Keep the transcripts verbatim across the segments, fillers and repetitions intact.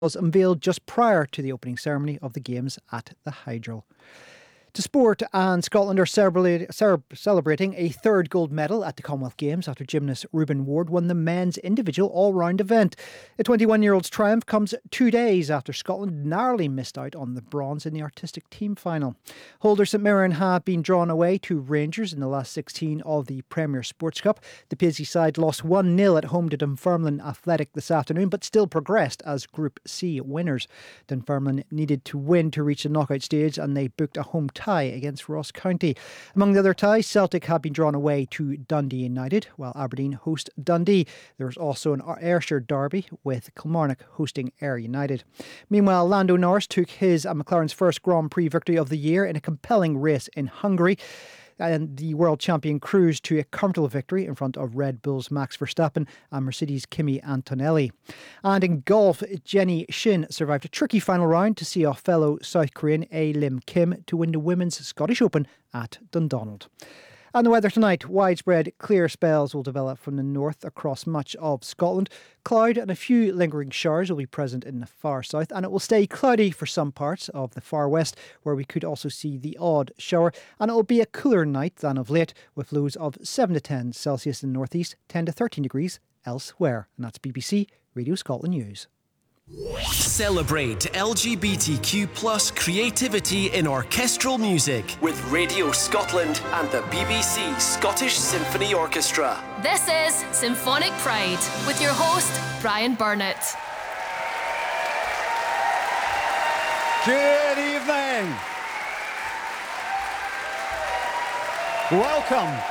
was unveiled just prior to the opening ceremony of the Games at the Hydro. To sport, and Scotland are celebrating a third gold medal at the Commonwealth Games after gymnast Reuben Ward won the men's individual all-round event. The twenty-one-year-old's triumph comes two days after Scotland narrowly missed out on the bronze in the artistic team final. Holders St Mirren have been drawn away to Rangers in the last sixteen of the Premier Sports Cup. The Paisley side lost one nil at home to Dunfermline Athletic this afternoon, but still progressed as Group C winners. Dunfermline needed to win to reach the knockout stage, and they booked a home tie against Ross County. Among the other ties, Celtic have been drawn away to Dundee United, while Aberdeen host Dundee. There was also an Ayrshire derby with Kilmarnock hosting Ayr United. Meanwhile, Lando Norris took his and McLaren's first Grand Prix victory of the year in a compelling race in Hungary, and the world champion cruised to a comfortable victory in front of Red Bull's Max Verstappen and Mercedes' Kimi Antonelli. And in golf, Jenny Shin survived a tricky final round to see off fellow South Korean A Lim Kim to win the Women's Scottish Open at Dundonald. And the weather tonight, widespread clear spells will develop from the north across much of Scotland. Cloud and a few lingering showers will be present in the far south, and it will stay cloudy for some parts of the far west, where we could also see the odd shower. And it will be a cooler night than of late, with lows of seven to ten Celsius in the northeast, ten to thirteen degrees elsewhere. And that's B B C Radio Scotland News. Celebrate L G B T Q plus creativity in orchestral music with Radio Scotland and the B B C Scottish Symphony Orchestra. This is Symphonic Pride with your host, Brian Burnett. Good evening. Welcome.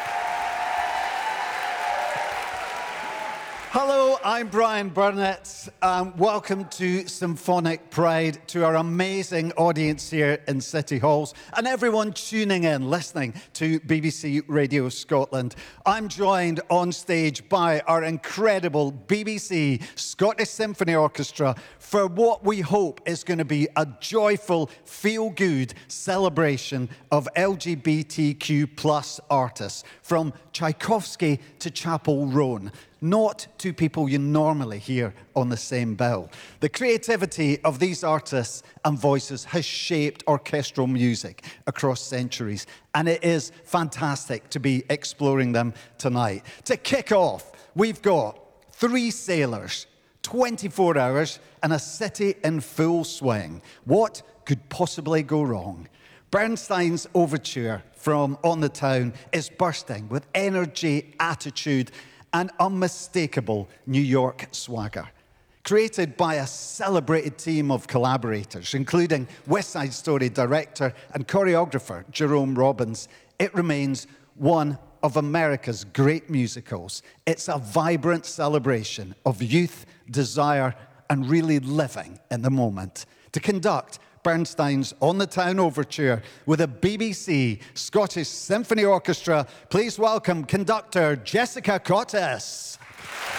Hello, I'm Brian Burnett. Um, welcome to Symphonic Pride, to our amazing audience here in City Halls and everyone tuning in, listening to B B C Radio Scotland. I'm joined on stage by our incredible B B C Scottish Symphony Orchestra for what we hope is going to be a joyful, feel-good celebration of L G B T Q plus artists, from Tchaikovsky to Chapel Roan. Not two people you normally hear on the same bill. The creativity of these artists and voices has shaped orchestral music across centuries, and it is fantastic to be exploring them tonight. To kick off, we've got three sailors, twenty-four hours, and a city in full swing. What could possibly go wrong? Bernstein's overture from On the Town is bursting with energy, attitude, and unmistakable New York swagger. Created by a celebrated team of collaborators, including West Side Story director and choreographer Jerome Robbins, it remains one of America's great musicals. It's a vibrant celebration of youth, desire, and really living in the moment. To conduct Bernstein's On the Town overture with a B B C Scottish Symphony Orchestra, please welcome conductor Jessica Cottis.